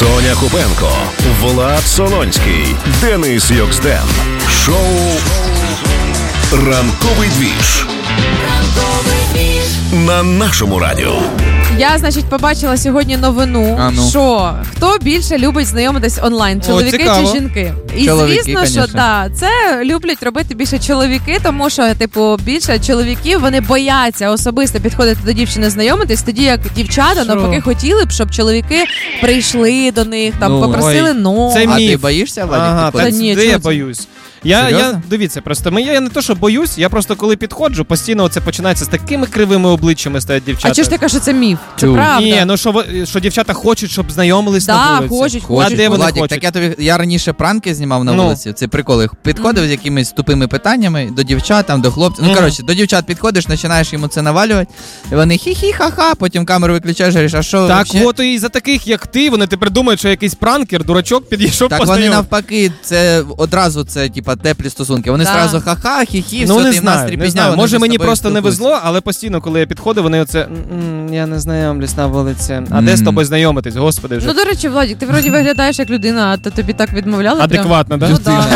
Соня Купенко, Влад Солонський, Денис Йоксден. Шоу «Ранковий двіж» на нашому радіо. Я, значить, побачила сьогодні новину, що хто більше любить знайомитись онлайн, чоловіки чи жінки. І чоловіки, звісно, що це люблять робити більше чоловіки, тому що, більше чоловіків, вони бояться особисто підходити до дівчини знайомитись, тоді як дівчата, навпаки, хотіли б, щоб чоловіки прийшли до них, попросили номер. А ти боїшся, Владик? Я боюсь. Дивіться, просто я не то, що боюсь, я просто коли підходжу, постійно це починається з такими кривими обличчями стоять дівчата. А чого ж ти кажеш, що це міф? Це правда. Ні, що дівчата хочуть, щоб знайомились на вулиці. Хочуть. А де вони Владик, хочуть? так я раніше пранки знімав на вулиці, це приколи. Підходив з якимись тупими питаннями до дівчат, до хлопців. До дівчат підходиш, починаєш йому це навалювати, і вони хі-хі-ха-ха, потім камеру виключаєш, говориш, а що Так от і за таких, як ти, вони тепер думають, що якийсь пранкер, дурачок підійшов познайомитися. Так вони навпаки, це одразу теплі стосунки. Вони одразу ха-ха, хі-хі, все, ти настрій підняв. Може мені просто не везло, але постійно, коли я підходив, вони я не знайомлюсь на вулиці. А де з тобою знайомитись, господи вже. До речі, Владик, ти вроді виглядаєш як людина, а тобі так відмовляли? Адекватно, так?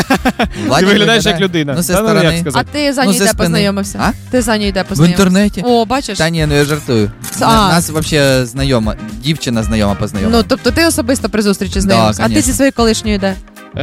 Ти виглядаєш як людина. А ти з Анею де познайомився? Ти з Анею де познайомився? В інтернеті. О, бачиш? Та ні, я жартую. Нас взагалі знайома, дівчина знайома познайомила. Тобто ти особисто при зустрічі знайомився? А ти зі своєю колишньою де?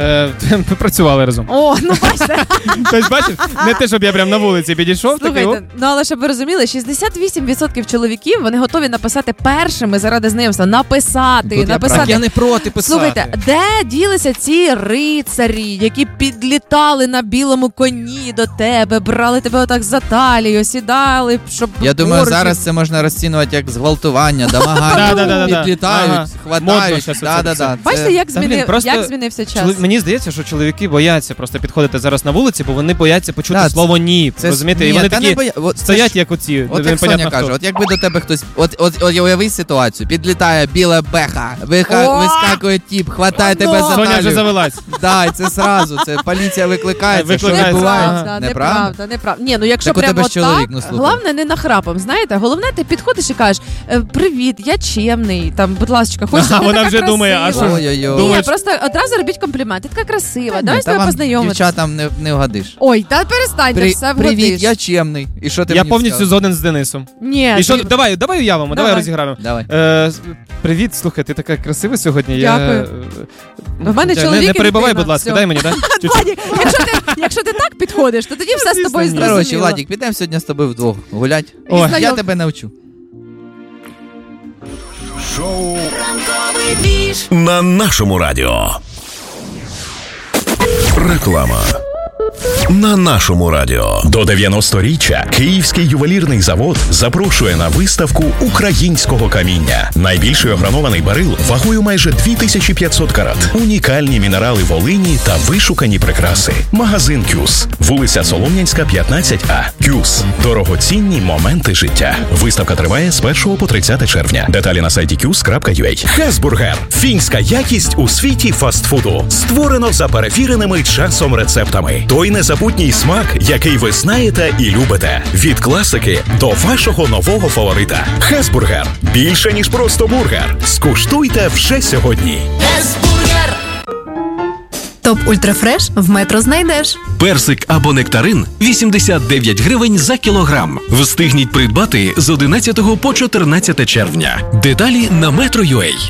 Ми працювали разом. О, бачите. Тобто, бачиш, не те, щоб я прям на вулиці підійшов. Слухайте, але щоб ви розуміли, 68% чоловіків, вони готові написати першими заради знайомства. Написати. Я не проти писати. Слухайте, де ділися ці рицарі, які підлітали на білому коні до тебе, брали тебе отак за талію, сідали, щоб... Я думаю, зараз це можна розцінувати як зґвалтування, домагання, підлітають, хватають. Бачите, як змінився час? Мені здається, що чоловіки бояться просто підходити зараз на вулиці, бо вони бояться почути слово «ні». Розумієте? І вони такі стоять, як оці. От як Соня каже, от якби до тебе хтось... От уяви ситуацію. Підлітає біла беха, вискакує тіп, хватає тебе за талію. Соня вже завелась. Так, це зразу, це поліція викликається, що відбувається. Неправда. Ні, якщо прямо так, головне не нахрапом, знаєте? Головне, ти підходиш і кажеш, привіт, я чемний, будь ласка, хочеш, ти така красива. Вона вже думає, а що? Ні, просто одразу робіть комплімент. Ти така красива, давай з тобою познайомитися. Дівчатам не вгодиш. Ой, та перестаньте, все вгодиш. Привіт, я чемний. І що ти Я повністю згоден з Денисом. Ні. І що, давай уявимо, давай розіграємо. Давай. Привіт, слухай, ти така красива сьогодні. Дякую. В мене чоловік. Не перебивай, будь ласка, дай мені, так? Владик, якщо ти так підходиш, то тоді все з тобою зрозуміло. Короче, Владик, підемо сьогодні з тобою вдвох гулять. Я тебе навчу. Шоу «Ранковий двіж» на нашому радіо. Реклама. На нашому радіо. До 90-річчя Київський ювелірний завод запрошує на виставку українського каміння. Найбільший огранований барил вагою майже 2500 карат. Унікальні мінерали Волині та вишукані прикраси. Магазин «Кюс». Вулиця Солом'янська, 15А. «Кюс». Дорогоцінні моменти життя. Виставка триває з 1 по 30 червня. Деталі на сайті kюс.ua. Хесбургер. Фінська якість у світі фастфуду. Створено за перевіреними часом рецептами. Той незабутній смак, який ви знаєте і любите. Від класики до вашого нового фаворита. Хесбургер. Більше, ніж просто бургер. Скуштуйте вже сьогодні. Хесбургер. Топ Ультрафреш в Метро знайдеш. Персик або нектарин – 89 гривень за кілограм. Встигніть придбати з 11 по 14 червня. Деталі на Metro.ua.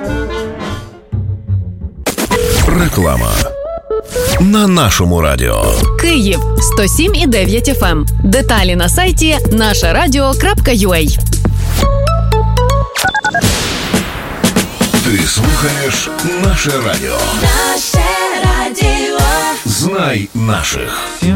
Реклама. На нашому радіо. Київ 107,9 FM. Деталі на сайті нашарадіо.ua. Ти слухаєш наше радіо. Наше радіо. Знай наших.